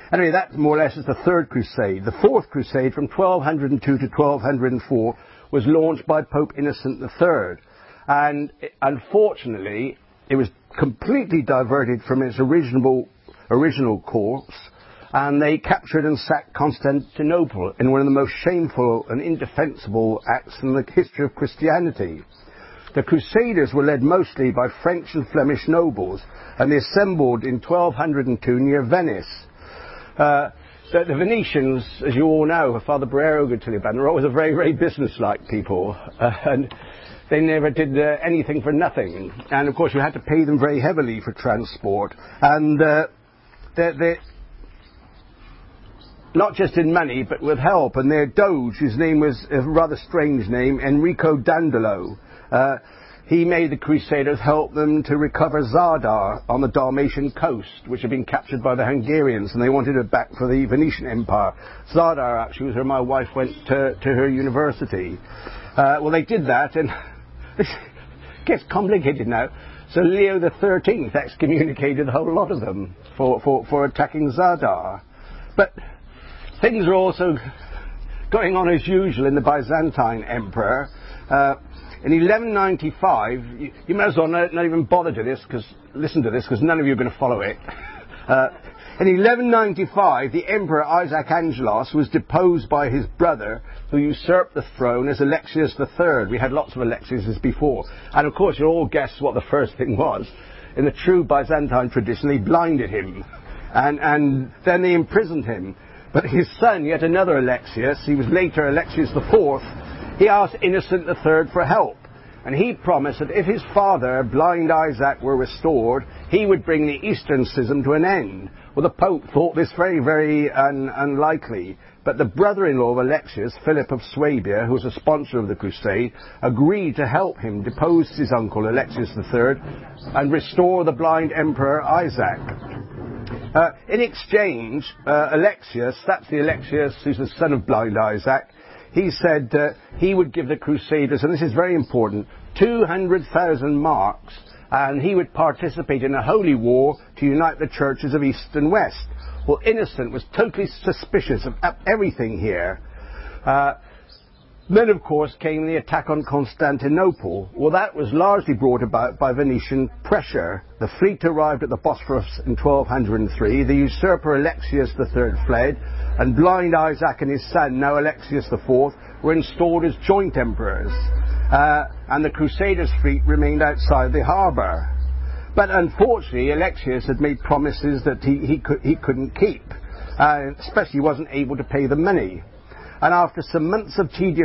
Anyway, that more or less is the Third Crusade. The Fourth Crusade, from 1202 to 1204, was launched by Pope Innocent III. And unfortunately, it was completely diverted from its original course, and they captured and sacked Constantinople in one of the most shameful and indefensible acts in the history of Christianity. The Crusaders were led mostly by French and Flemish nobles, and they assembled in 1202 near Venice. The Venetians, as you all know, Father Barrero could tell you about, were always a very, very business-like people, and they never did anything for nothing. And of course, you had to pay them very heavily for transport, and they not just in money, but with help. And their doge, whose name was a rather strange name, Enrico Dandolo, he made the Crusaders help them to recover Zadar on the Dalmatian coast, which had been captured by the Hungarians, and they wanted it back for the Venetian Empire. Zadar actually was where my wife went to her university. Well, they did that, and it gets complicated now. So Leo XIII excommunicated a whole lot of them for attacking Zadar. But things are also going on as usual in the Byzantine Emperor. In 1195, you might as well not even bother to listen to this, because none of you are going to follow it. In 1195, the Emperor Isaac Angelos was deposed by his brother, who usurped the throne as Alexius III. We had lots of Alexiuses before. And of course, you'll all guess what the first thing was. In the true Byzantine tradition, they blinded him. And then they imprisoned him. But his son, yet another Alexius, he was later Alexius IV, he asked Innocent III for help, and he promised that if his father, blind Isaac, were restored, he would bring the Eastern schism to an end. Well, the Pope thought this very, very unlikely, but the brother-in-law of Alexius, Philip of Swabia, who was a sponsor of the crusade, agreed to help him depose his uncle, Alexius III, and restore the blind Emperor Isaac. In exchange, Alexius, that's the Alexius who's the son of blind Isaac, he said he would give the Crusaders, and this is very important, 200,000 marks, and he would participate in a holy war to unite the churches of East and West. Well, Innocent was totally suspicious of everything here. Then, of course, came the attack on Constantinople. Well, that was largely brought about by Venetian pressure. The fleet arrived at the Bosphorus in 1203. The usurper Alexius III fled, and blind Isaac and his son, now Alexius IV, were installed as joint emperors. And the Crusaders' fleet remained outside the harbour. But unfortunately, Alexius had made promises that he couldn't keep. Especially he wasn't able to pay the money. And after some months of tedious